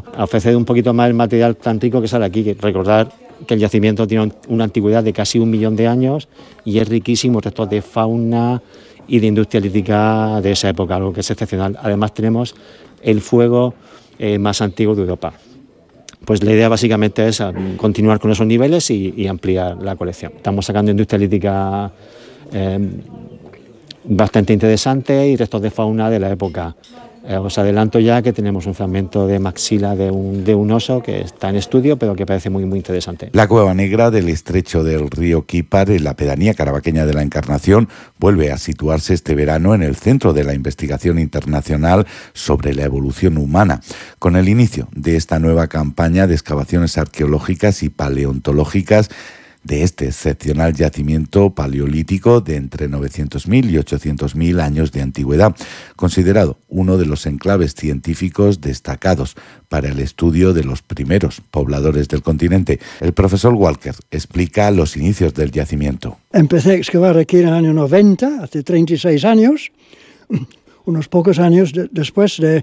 a ofrecer un poquito más el material plántico que sale aquí. Recordar que el yacimiento tiene una antigüedad de casi 1 millón de años y es riquísimo restos de fauna y de industria lítica de esa época, algo que es excepcional. Además tenemos el fuego más antiguo de Europa. Pues la idea básicamente es continuar con esos niveles y ampliar la colección. Estamos sacando industria lítica bastante interesante y restos de fauna de la época. Os adelanto ya que tenemos un fragmento de maxila de un oso que está en estudio, pero que parece muy, muy interesante. La Cueva Negra del estrecho del río Quípar, en la pedanía carabaqueña de la Encarnación, vuelve a situarse este verano en el centro de la investigación internacional sobre la evolución humana, con el inicio de esta nueva campaña de excavaciones arqueológicas y paleontológicas de este excepcional yacimiento paleolítico de entre 900.000 y 800.000 años de antigüedad, considerado uno de los enclaves científicos destacados para el estudio de los primeros pobladores del continente. El profesor Walker explica los inicios del yacimiento. Empecé a excavar aquí en el año 90, hace 36 años, unos pocos años después de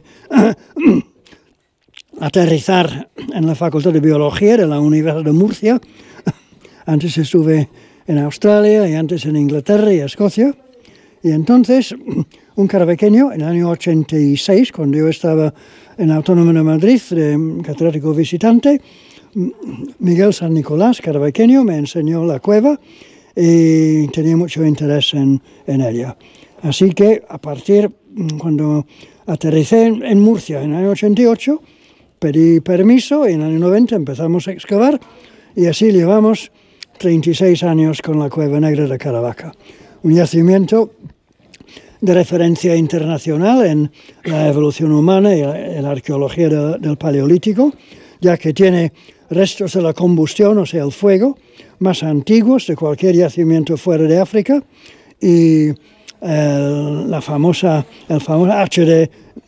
aterrizar en la Facultad de Biología de la Universidad de Murcia. Antes estuve en Australia y antes en Inglaterra y Escocia. Y entonces, un carabaqueño, en el año 86, cuando yo estaba en la Autónoma de Madrid, catedrático visitante, Miguel San Nicolás, carabaqueño, me enseñó la cueva y tenía mucho interés en ella. Así que, cuando aterricé en Murcia en el año 88, pedí permiso y en el año 90 empezamos a excavar y así llevamos 36 años con la Cueva Negra de Caravaca, un yacimiento de referencia internacional en la evolución humana y la arqueología del Paleolítico, ya que tiene restos de la combustión, o sea, el fuego, más antiguos de cualquier yacimiento fuera de África, y el famoso hacha de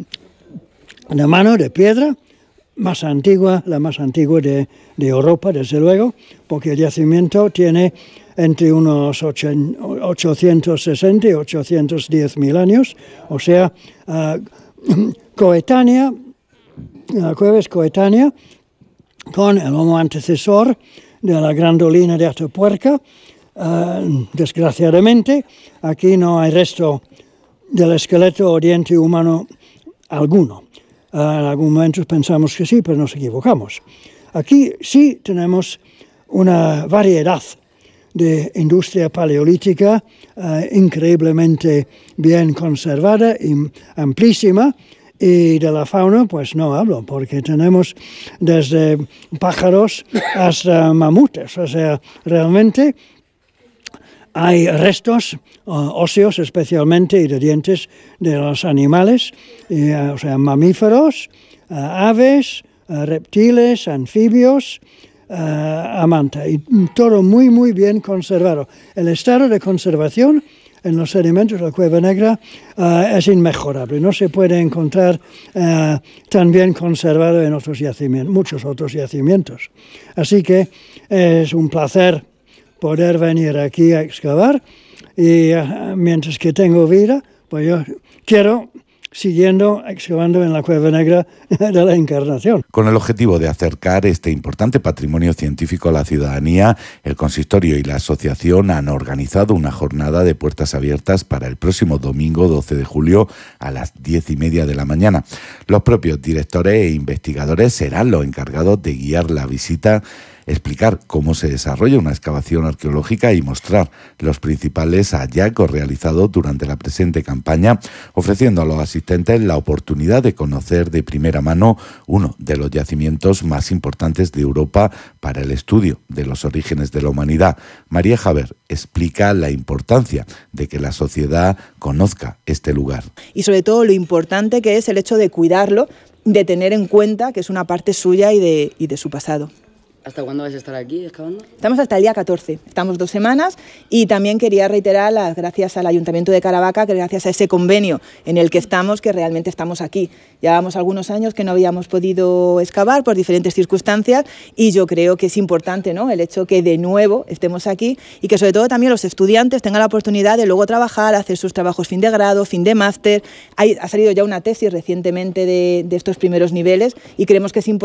mano, de piedra, la más antigua de Europa, desde luego, porque el yacimiento tiene entre unos 860 y 810.000 años, o sea, coetánea, la cueva es coetánea con el Homo antecesor de la Grandolina de Atapuerca. Desgraciadamente, aquí no hay resto del esqueleto o diente humano alguno. En algún momento pensamos que sí, pero nos equivocamos. Aquí sí tenemos una variedad de industria paleolítica increíblemente bien conservada y amplísima, y de la fauna pues no hablo, porque tenemos desde pájaros hasta mamutes, o sea, realmente hay restos óseos especialmente y de dientes de los animales, o sea, mamíferos, aves, reptiles, anfibios, amanta, y todo muy, muy bien conservado. El estado de conservación en los sedimentos de la Cueva Negra es inmejorable. No se puede encontrar tan bien conservado en muchos otros yacimientos. Así que es un placer poder venir aquí a excavar y mientras que tengo vida, pues yo quiero siguiendo excavando en la Cueva Negra de la Encarnación. Con el objetivo de acercar este importante patrimonio científico a la ciudadanía, el consistorio y la asociación han organizado una jornada de puertas abiertas para el próximo domingo 12 de julio a las 10:30 de la mañana. Los propios directores e investigadores serán los encargados de guiar la visita, explicar cómo se desarrolla una excavación arqueológica y mostrar los principales hallazgos realizados durante la presente campaña, ofreciendo a los asistentes la oportunidad de conocer de primera mano uno de los yacimientos más importantes de Europa para el estudio de los orígenes de la humanidad. María Javer explica la importancia de que la sociedad conozca este lugar. Y sobre todo lo importante que es el hecho de cuidarlo, de tener en cuenta que es una parte suya y de su pasado. ¿Hasta cuándo vais a estar aquí excavando? Estamos hasta el día 14, estamos 2 semanas y también quería reiterar las gracias al Ayuntamiento de Caravaca, que gracias a ese convenio en el que estamos, que realmente estamos aquí. Llevamos algunos años que no habíamos podido excavar por diferentes circunstancias y yo creo que es importante, ¿no?, el hecho que de nuevo estemos aquí y que sobre todo también los estudiantes tengan la oportunidad de luego trabajar, hacer sus trabajos fin de grado, fin de máster. Ha salido ya una tesis recientemente de estos primeros niveles y creemos que es importante